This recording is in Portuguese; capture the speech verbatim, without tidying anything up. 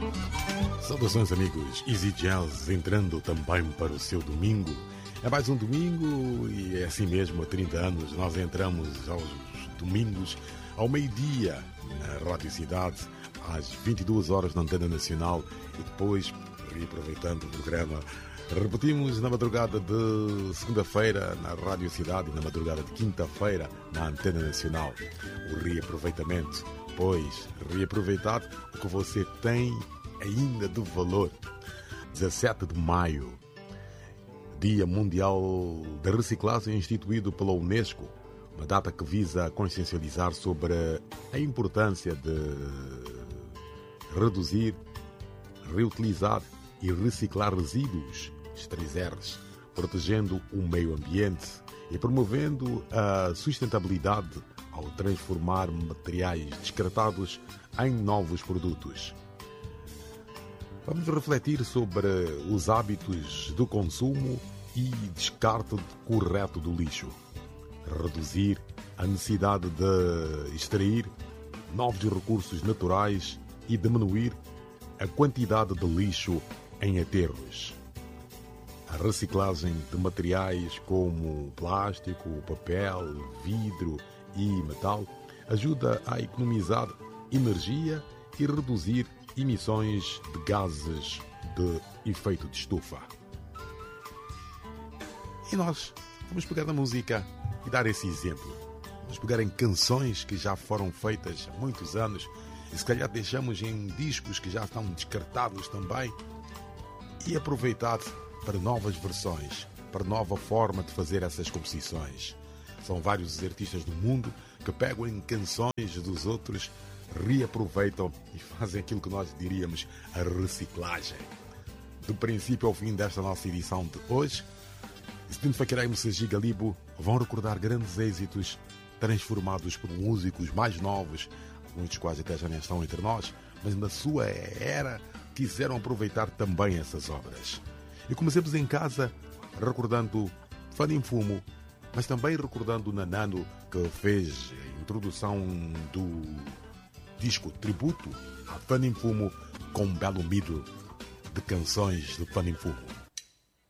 Saudações, amigos. Easy Jazz entrando também para o seu domingo. É mais um domingo e é assim mesmo, há trinta anos nós entramos aos domingos ao meio-dia na Rádio Cidade, às vinte e duas horas na Antena Nacional e depois, reaproveitando o programa, repetimos na madrugada de segunda-feira na Rádio Cidade e na madrugada de quinta-feira na Antena Nacional. O reaproveitamento, pois, reaproveitar o que você tem ainda de valor. dezassete de maio, Dia Mundial da Reciclagem instituído pela Unesco, uma data que visa consciencializar sobre a importância de reduzir, reutilizar e reciclar resíduos, os três R's, protegendo o meio ambiente e promovendo a sustentabilidade ao transformar materiais descartados em novos produtos. Vamos refletir sobre os hábitos do consumo e descarte correto do lixo. Reduzir a necessidade de extrair novos recursos naturais e diminuir a quantidade de lixo em aterros. A reciclagem de materiais como plástico, papel, vidro e metal ajuda a economizar energia e reduzir emissões de gases de efeito de estufa. E nós vamos pegar na música e dar esse exemplo. Vamos pegar em canções que já foram feitas há muitos anos e se calhar deixamos em discos que já estão descartados também e aproveitar para novas versões, para nova forma de fazer essas composições. São vários os artistas do mundo que pegam em canções dos outros, reaproveitam e fazem aquilo que nós diríamos a reciclagem. Do princípio ao fim desta nossa edição de hoje, Stephen Fakirá e Moussaji Galibo vão recordar grandes êxitos transformados por músicos mais novos, alguns dos quais até já nem estão entre nós, mas na sua era quiseram aproveitar também essas obras. E comecemos em casa recordando Fanny Mfumo, mas também recordando Nanano, que fez a introdução do disco tributo a Fanny Mfumo com um belo middle de canções de Fanny Mfumo.